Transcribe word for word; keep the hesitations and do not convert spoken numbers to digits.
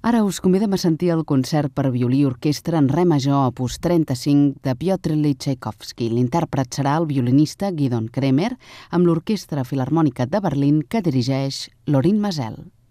Ara us convidem a sentir el concert per violí i orquestra en re major opus trenta-cinc de Piotr Ilyich Txaikovski. L'intèrpret serà el violinista Gidon Kremer amb l'Orquestra Filharmònica de Berlín que dirigeix Lorin Maazel.